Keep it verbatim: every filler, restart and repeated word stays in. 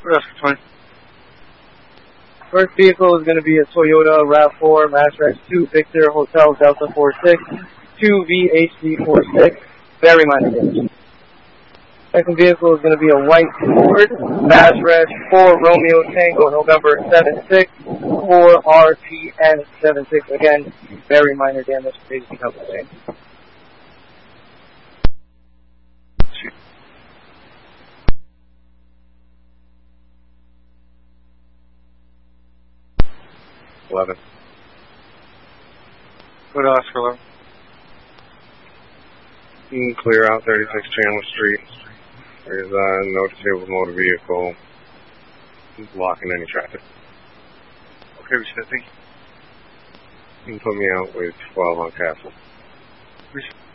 Oscar twenty. First vehicle is going to be a Toyota RAV four, Masterx two, Victor, Hotel Delta four six, two V H D four six, very minor damage. Second vehicle is going to be a white Ford, Masterx four, Romeo Tango, November seven six, four R T N seven six, again, very minor damage, basically helps the same. eleven. Go to Oscar eleven. You can clear out thirty-six Chandler Street. There's uh, no disabled motor vehicle blocking any traffic. Okay, Richard, thank you. You can put me out with twelve on Castle. Richard.